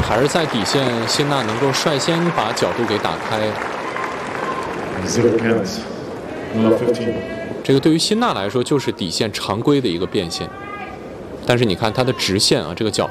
还是在底线，辛纳能够率先把角度给打开。 0 counts. Number 15. 这个对于辛纳来说就是底线常规的一个变现，但是你看他的直线啊，这个角